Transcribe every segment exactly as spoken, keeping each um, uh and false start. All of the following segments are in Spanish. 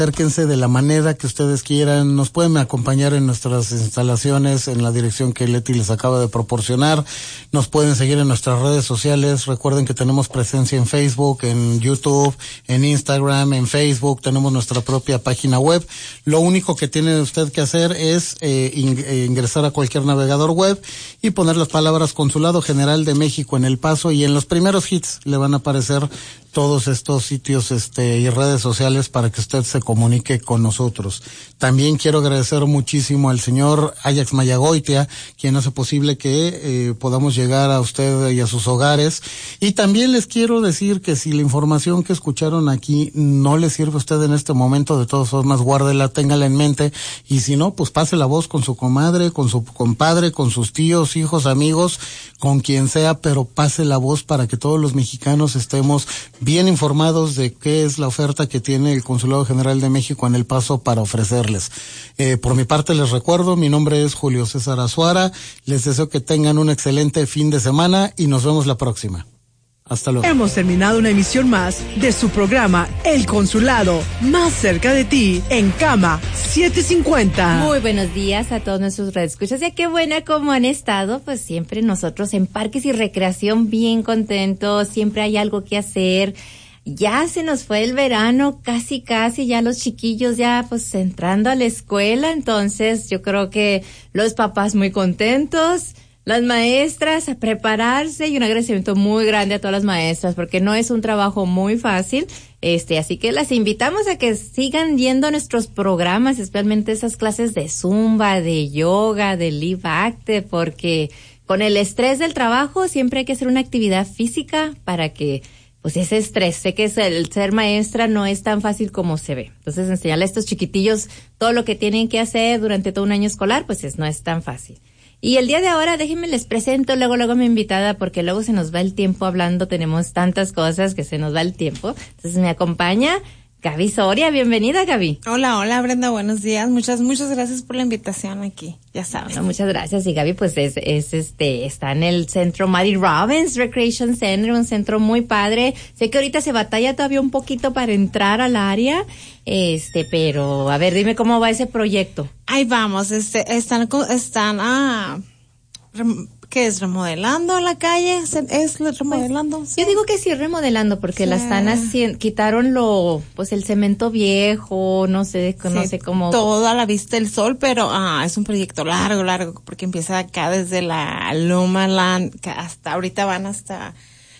Acérquense de la manera que ustedes quieran, nos pueden acompañar en nuestras instalaciones en la dirección que Leti les acaba de proporcionar, nos pueden seguir en nuestras redes sociales, recuerden que tenemos presencia en Facebook, en YouTube, en Instagram, en Facebook, tenemos nuestra propia página web, lo único que tiene usted que hacer es eh, ing- eh, ingresar a cualquier navegador web y poner las palabras Consulado General de México en El Paso y en los primeros hits le van a aparecer todos estos sitios este y redes sociales para que usted se comunique con nosotros. También quiero agradecer muchísimo al señor Ajax Mayagoitia, quien hace posible que eh, podamos llegar a usted y a sus hogares. Y también les quiero decir que si la información que escucharon aquí no le sirve a usted en este momento, de todas formas guárdela, téngala en mente, y si no, pues pase la voz con su comadre, con su compadre, con sus tíos, hijos, amigos, con quien sea, pero pase la voz para que todos los mexicanos estemos bien informados de qué es la oferta que tiene el Consulado General de México en El Paso para ofrecerles. Eh, por mi parte les recuerdo, mi nombre es Julio César Azuara, les deseo que tengan un excelente fin de semana y nos vemos la próxima. Hasta luego. Hemos terminado una emisión más de su programa El Consulado, más cerca de ti, en Cama setecientos cincuenta. Muy buenos días a todos nuestros radioescuchas. Ya qué buena como han estado, pues siempre nosotros en Parques y Recreación bien contentos, siempre hay algo que hacer. Ya se nos fue el verano, casi casi, ya los chiquillos ya pues entrando a la escuela, entonces yo creo que los papás muy contentos, las maestras a prepararse, y un agradecimiento muy grande a todas las maestras porque no es un trabajo muy fácil, este, así que las invitamos a que sigan viendo nuestros programas, especialmente esas clases de zumba, de yoga, de live active, porque con el estrés del trabajo siempre hay que hacer una actividad física para que pues ese estrés, sé que es el ser maestra no es tan fácil como se ve. Entonces enseñarle a estos chiquitillos todo lo que tienen que hacer durante todo un año escolar, pues es, no es tan fácil. Y el día de ahora, déjenme les presento luego, luego a mi invitada, porque luego se nos va el tiempo hablando, tenemos tantas cosas que se nos va el tiempo. Entonces me acompaña Gaby Soria. Bienvenida, Gaby. Hola, hola, Brenda, buenos días. Muchas, muchas gracias por la invitación aquí, ya sabes. No, muchas gracias. Y Gaby, pues es, es este, está en el centro Mary Robbins Recreation Center, un centro muy padre. Sé que ahorita se batalla todavía un poquito para entrar al área, este, pero a ver, dime cómo va ese proyecto. Ahí vamos, este, están, están, ah, rem, ¿qué es? ¿Remodelando la calle? ¿Es remodelando? Pues, ¿sí? Yo digo que sí, remodelando, porque sí. La están haciendo, quitaron lo, pues el cemento viejo, no sé, no sí, sé cómo. Todo a la vista del sol, pero, ah, es un proyecto largo, largo, porque empieza acá desde la Loma Land, hasta, ahorita van hasta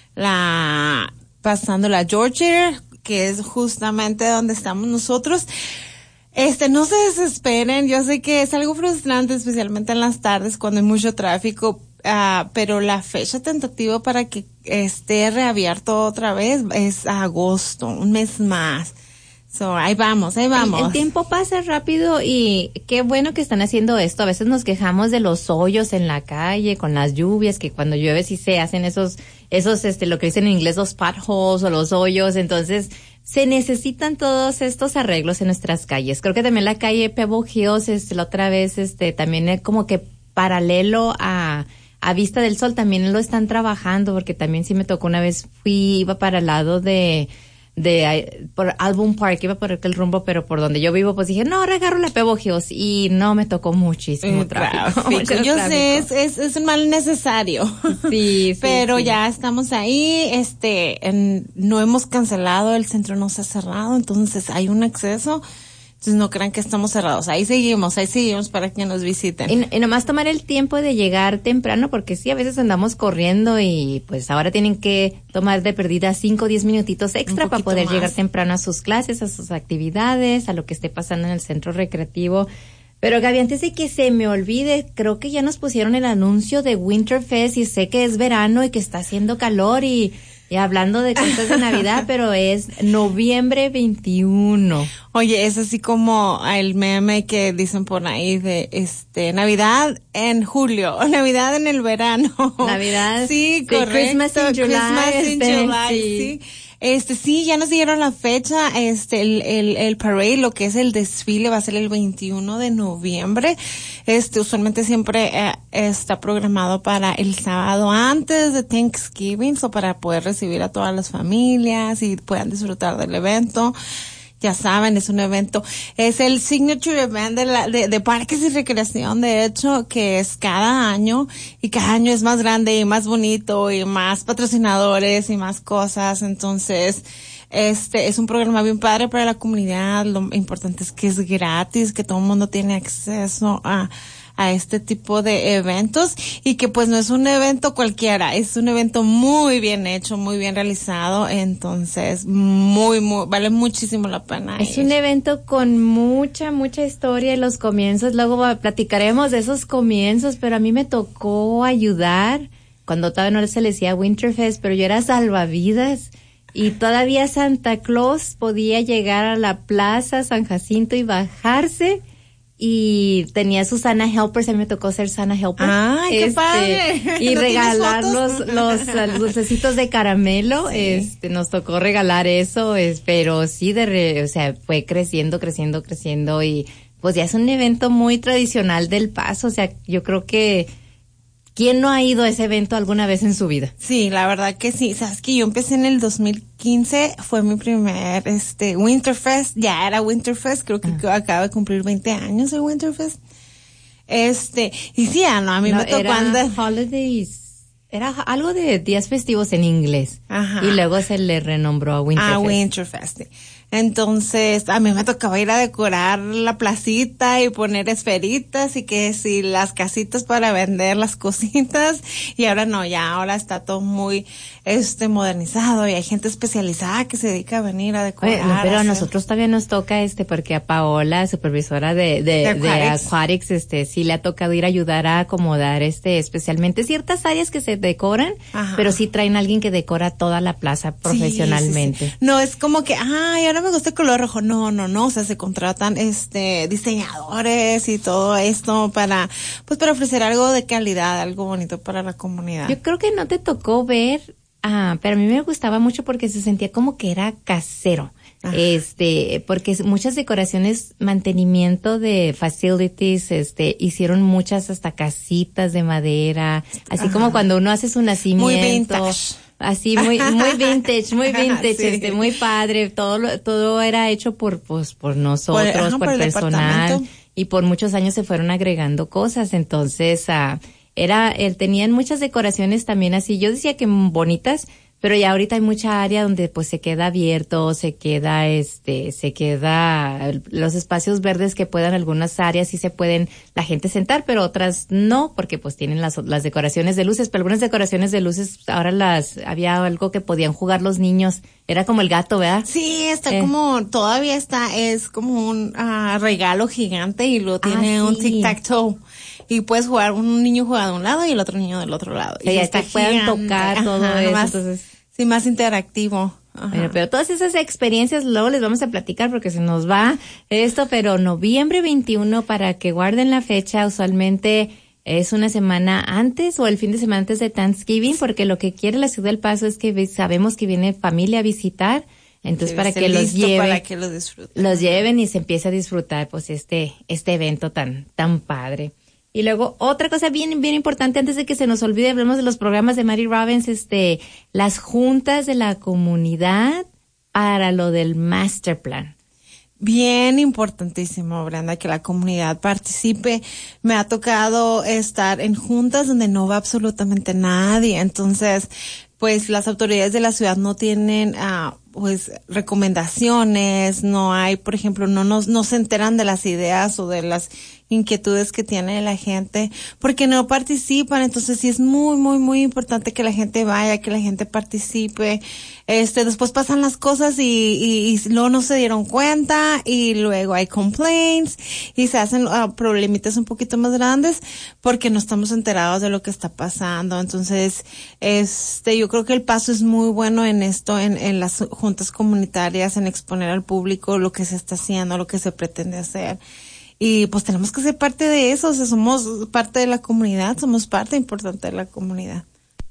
la, pasando la Georgia, que es justamente donde estamos nosotros. Este, no se desesperen, yo sé que es algo frustrante, especialmente en las tardes cuando hay mucho tráfico, uh, pero la fecha tentativa para que esté reabierto otra vez es agosto, un mes más. So, ahí vamos, ahí vamos. El, el tiempo pasa rápido y qué bueno que están haciendo esto. A veces nos quejamos de los hoyos en la calle con las lluvias, que cuando llueve sí se hacen esos, esos, este, lo que dicen en inglés, los potholes o los hoyos. Entonces, se necesitan todos estos arreglos en nuestras calles. Creo que también la calle Pebble Hills, este, la otra vez, este, también es como que paralelo a, a Vista del Sol, también lo están trabajando, porque también sí me tocó una vez, fui, iba para el lado de, de por Album Park, iba por aquel rumbo, pero por donde yo vivo, pues dije, no, ahora agarro la Pebble Hills, y no, me tocó muchísimo mm, tráfico. tráfico. Yo tráfico. sé, es, es, es un mal necesario. Sí, sí. Pero sí. Ya estamos ahí, este, en, no hemos cancelado, el centro no se ha cerrado, entonces hay un acceso. Entonces no crean que estamos cerrados. Ahí seguimos, ahí seguimos para que nos visiten. Y, y nomás tomar el tiempo de llegar temprano, porque sí, a veces andamos corriendo y pues ahora tienen que tomar de perdida cinco o diez minutitos extra para poder más. Llegar temprano a sus clases, a sus actividades, a lo que esté pasando en el centro recreativo. Pero Gaby, antes de que se me olvide, creo que ya nos pusieron el anuncio de Winterfest y sé que es verano y que está haciendo calor y... Y hablando de cosas de Navidad, pero es noviembre veintiuno. Oye, es así como el meme que dicen por ahí de, este, Navidad en julio, o Navidad en el verano. Navidad. Sí, correcto. Christmas in July. Christmas in este, July, sí. sí. Este, sí, ya nos dieron la fecha, este, el, el, el parade, lo que es el desfile va a ser el veintiuno de noviembre. Este, usualmente siempre eh, está programado para el sábado antes de Thanksgiving, o para poder recibir a todas las familias y puedan disfrutar del evento. ya saben, es un evento, es el signature event de, la, de, de Parques y Recreación, de hecho, que es cada año, y cada año es más grande y más bonito y más patrocinadores y más cosas. Entonces, este es un programa bien padre para la comunidad. Lo importante es que es gratis, que todo el mundo tiene acceso a a este tipo de eventos, y que pues no es un evento cualquiera, es un evento muy bien hecho, muy bien realizado. Entonces muy, muy, vale muchísimo la pena. Es ir. un evento con mucha, mucha historia en los comienzos, luego platicaremos de esos comienzos, pero a mí me tocó ayudar cuando todavía no se le decía Winterfest, pero yo era salvavidas, y todavía Santa Claus podía llegar a la plaza San Jacinto y bajarse, y tenía sus Santa Helpers, a mí me tocó ser Santa Helper. ¡Ay, este, qué padre! Y ¿No regalar tienes los, fotos? los uh, dulcecitos de caramelo, sí. este, nos tocó regalar eso, es, pero sí, de re, o sea, fue creciendo, creciendo, creciendo, y pues ya es un evento muy tradicional del Paso, o sea, yo creo que ¿quién no ha ido a ese evento alguna vez en su vida? Sí, la verdad que sí. Sabes que yo empecé en el dos mil quince, fue mi primer este Winterfest, ya era Winterfest, creo que uh-huh. acaba de cumplir veinte años el Winterfest. Este, y sí, ah, no, a mí no, me tocó era andar. Holidays, era algo de días festivos en inglés. Ajá. Y luego se le renombró a Winterfest. A Winterfest. Entonces, a mí me tocaba ir a decorar la placita y poner esferitas y que si las casitas para vender las cositas, y ahora no, ya ahora está todo muy este modernizado y hay gente especializada que se dedica a venir a decorar. Oye, no, pero a hacer... nosotros todavía nos toca este porque a Paola, supervisora de de, de Aquatics. de Aquatics, este sí le ha tocado ir a ayudar a acomodar este especialmente ciertas áreas que se decoran, Ajá. pero sí traen a alguien que decora toda la plaza profesionalmente. Sí, sí, sí. No es como que, ay, ahora me gusta el color rojo. No, no, no. O sea, se contratan este diseñadores y todo esto para, pues, para ofrecer algo de calidad, algo bonito para la comunidad. Yo creo que no te tocó ver, ah, pero a mí me gustaba mucho porque se sentía como que era casero. Ajá. Este, porque muchas decoraciones, mantenimiento de facilities, este, hicieron muchas hasta casitas de madera, así Ajá. como cuando uno hace su nacimiento. Muy vintage. Así muy muy vintage, muy vintage, sí. este, muy padre. Todo todo era hecho por pues por nosotros, por, ajá, por, por el personal, y por muchos años se fueron agregando cosas. Entonces, ah, era, eh, tenían muchas decoraciones también así. Yo decía que bonitas, pero ya ahorita hay mucha área donde pues se queda abierto, se queda este, se queda los espacios verdes que puedan, algunas áreas sí se pueden la gente sentar, pero otras no, porque pues tienen las las decoraciones de luces, pero algunas decoraciones de luces ahora las, había algo que podían jugar los niños, era como el gato, ¿verdad? Sí, está eh. como, todavía está, es como un uh, regalo gigante y lo tiene ah, sí. un tic-tac-toe. Y puedes jugar, un niño juega de un lado y el otro niño del otro lado. O sea, y ya te pueden tocar Ajá, todo eso, más, entonces. Sí, más interactivo. Bueno, pero todas esas experiencias luego les vamos a platicar porque se nos va esto, pero noviembre veintiuno, para que guarden la fecha, usualmente es una semana antes o el fin de semana antes de Thanksgiving, porque lo que quiere la Ciudad del Paso es que sabemos que viene familia a visitar, entonces sí, para que los lleven, para que los disfruten. Los lleven y se empiece a disfrutar pues este este evento tan tan padre. Y luego, otra cosa bien, bien importante, antes de que se nos olvide, hablemos de los programas de Mary Robbins, este, las juntas de la comunidad para lo del Master Plan. Bien importantísimo, Brenda, que la comunidad participe. Me ha tocado estar en juntas donde no va absolutamente nadie. Entonces, pues las autoridades de la ciudad no tienen, uh, pues, recomendaciones, no hay, por ejemplo, no nos, no se enteran de las ideas o de las inquietudes que tiene la gente, porque no participan. Entonces sí es muy, muy, muy importante que la gente vaya, que la gente participe. Este, después pasan las cosas y, y, y luego no se dieron cuenta y luego hay complaints y se hacen uh, problemitas un poquito más grandes porque no estamos enterados de lo que está pasando. Entonces, este, yo creo que el paso es muy bueno en esto, en, en las juntas comunitarias, en exponer al público lo que se está haciendo, lo que se pretende hacer. Y pues tenemos que ser parte de eso, o sea, somos parte de la comunidad, somos parte importante de la comunidad.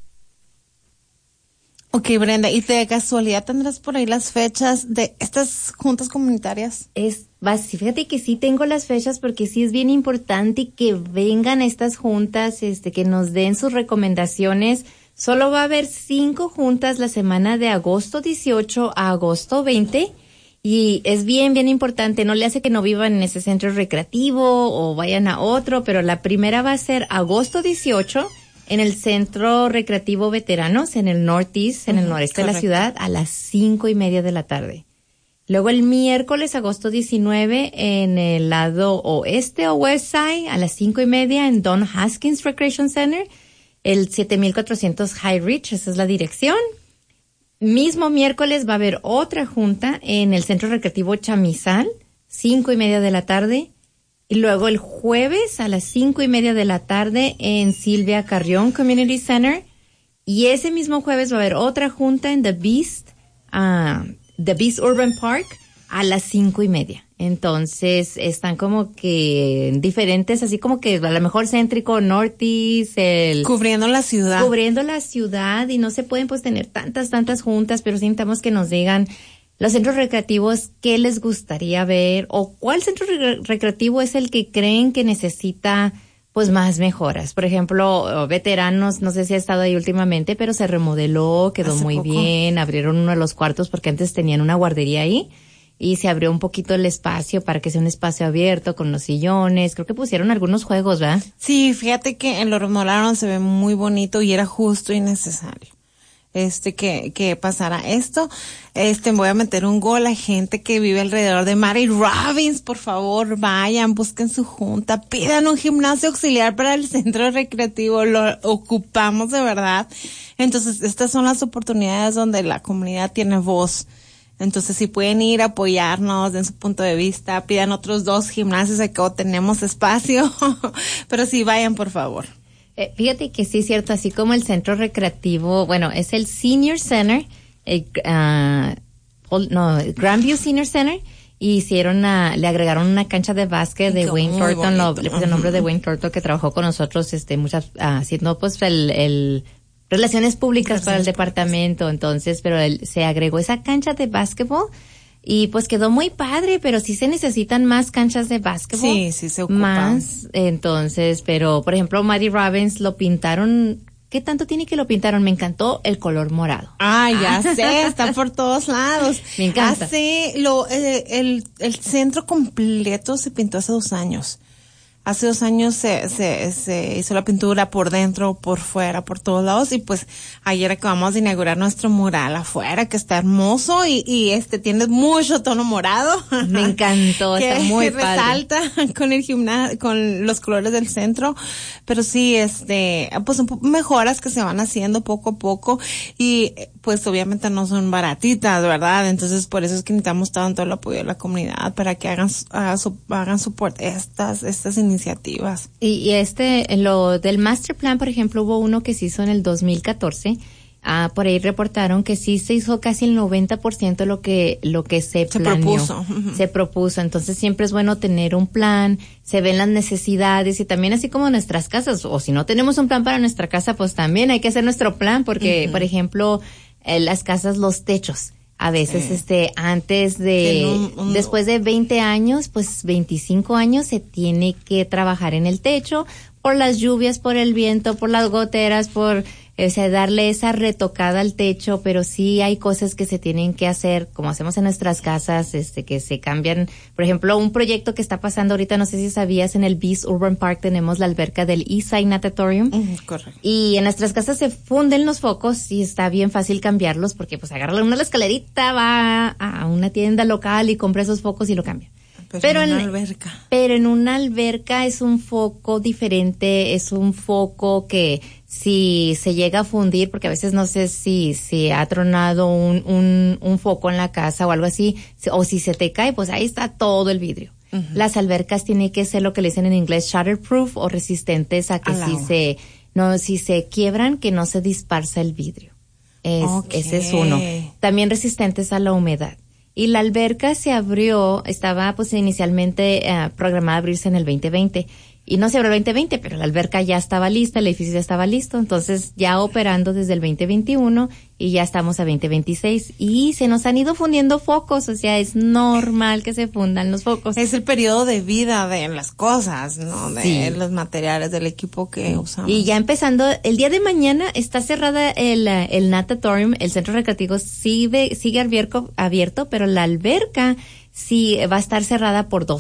Ok, Brenda, ¿y de casualidad tendrás por ahí las fechas de estas juntas comunitarias? Es, fíjate que sí tengo las fechas porque sí es bien importante que vengan estas juntas, este, que nos den sus recomendaciones. Solo va a haber cinco juntas la semana de agosto dieciocho a agosto veinte. Y es bien, bien importante, no le hace que no vivan en ese centro recreativo o vayan a otro, pero la primera va a ser agosto dieciocho en el Centro Recreativo Veteranos, en el Northeast, en el noreste Correcto. de la ciudad, a las cinco y media de la tarde. Luego el miércoles, agosto diecinueve, en el lado oeste o west side, a las cinco y media, en Don Haskins Recreation Center, el siete mil cuatrocientos High Ridge, esa es la dirección. Mismo miércoles va a haber otra junta en el Centro Recreativo Chamizal, cinco y media de la tarde. Y luego el jueves a las cinco y media de la tarde en Silvia Carrión Community Center. Y ese mismo jueves va a haber otra junta en The Beast, uh, The Beast Urban Park a las cinco y media. Entonces están como que diferentes, así como que a lo mejor céntrico, northeast, el... Cubriendo la ciudad. Cubriendo la ciudad y no se pueden pues tener tantas, tantas juntas, pero sí necesitamos que nos digan los centros recreativos qué les gustaría ver o cuál centro re- recreativo es el que creen que necesita pues más mejoras. Por ejemplo, veteranos, no sé si ha estado ahí últimamente, pero se remodeló, quedó Hace muy poco. bien, abrieron uno de los cuartos porque antes tenían una guardería ahí. Y se abrió un poquito el espacio para que sea un espacio abierto con los sillones. Creo que pusieron algunos juegos, ¿verdad? Sí, fíjate que en lo remodelaron, se ve muy bonito y era justo y necesario. Este, que, que pasara esto. Este, voy a meter un gol a gente que vive alrededor de Mary Robbins, por favor, vayan, busquen su junta, pidan un gimnasio auxiliar para el centro recreativo, lo ocupamos de verdad. Entonces, estas son las oportunidades donde la comunidad tiene voz. Entonces, si pueden ir a apoyarnos, den su punto de vista, pidan otros dos gimnasios, aquí tenemos espacio, pero sí, vayan, por favor. Eh, fíjate que sí es cierto, así como el centro recreativo, bueno, es el Senior Center, el, uh, no, Grandview Senior Center, y hicieron a, le agregaron una cancha de básquet de Qué Wayne muy Thornton, lo, bonito. le puse el nombre de Wayne Thornton, que trabajó con nosotros, este, muchas, uh, haciendo pues el, el, relaciones públicas para el departamento, entonces, pero el, se agregó esa cancha de básquetbol y pues quedó muy padre, pero sí se necesitan más canchas de básquetbol. Sí, sí se ocupan. Más, entonces, pero por ejemplo, Mary Robbins lo pintaron, ¿qué tanto tiene que lo pintaron? Me encantó el color morado. Ah, ya sé, está por todos lados. Me encanta. Hace, lo, eh, el, el centro completo se pintó hace dos años. Hace dos años se, se, se hizo la pintura por dentro, por fuera, por todos lados, y pues ayer acabamos de inaugurar nuestro mural afuera, que está hermoso y, y este tiene mucho tono morado. Me encantó, que está muy padre. resalta con el gimnasio, con los colores del centro, pero sí, este, pues un po- mejoras que se van haciendo poco a poco y pues obviamente no son baratitas, ¿verdad? Entonces por eso es que necesitamos tanto el apoyo de la comunidad para que hagan, hagan, hagan support estas, estas iniciativas. Y, y este, lo del master plan, por ejemplo, hubo uno que se hizo en el dos mil catorce. Ah, por ahí reportaron que sí se hizo casi el noventa por ciento lo que, lo que se, Se planeó. propuso. Ujú. Se propuso. Entonces siempre es bueno tener un plan, se ven las necesidades y también así como nuestras casas, o si no tenemos un plan para nuestra casa, pues también hay que hacer nuestro plan porque, Ujú. por ejemplo, eh, las casas, los techos. A veces, Sí. este, antes de, Un- un- después de veinte años, pues veinticinco años se tiene que trabajar en el techo por las lluvias, por el viento, por las goteras, por, o sea, darle esa retocada al techo, pero sí hay cosas que se tienen que hacer, como hacemos en nuestras casas, este, que se cambian. Por ejemplo, un proyecto que está pasando ahorita, no sé si sabías, en el Beast Urban Park tenemos la alberca del Eastside Natatorium. Ujú, correcto. Y en nuestras casas se funden los focos y está bien fácil cambiarlos porque pues agarra una la escalerita, va a una tienda local y compra esos focos y lo cambia. Pero, Pero en una en- alberca. Pero en una alberca es un foco diferente, es un foco que si se llega a fundir, porque a veces no sé si, si ha tronado un, un, un foco en la casa o algo así, o si se te cae, pues ahí está todo el vidrio. Ujú. Las albercas tienen que ser lo que le dicen en inglés shatterproof o resistentes a que Al si agua. se, no, si se quiebran, que no se dispersa el vidrio. Es, Ok. Ese es uno. También resistentes a la humedad. Y la alberca se abrió, estaba pues inicialmente eh, programada a abrirse en el veinte veinte y no se abrió el veinte veinte, pero la alberca ya estaba lista, el edificio ya estaba listo, entonces ya operando desde el veinte veintiuno y ya estamos a veinte veintiséis y se nos han ido fundiendo focos, o sea, es normal que se fundan los focos. Es el periodo de vida de las cosas, ¿no? De Sí. los materiales, del equipo que usamos. Y ya empezando, el día de mañana está cerrada el, el natatorium, el centro recreativo sigue, sigue abierto, abierto, pero la alberca sí va a estar cerrada por dos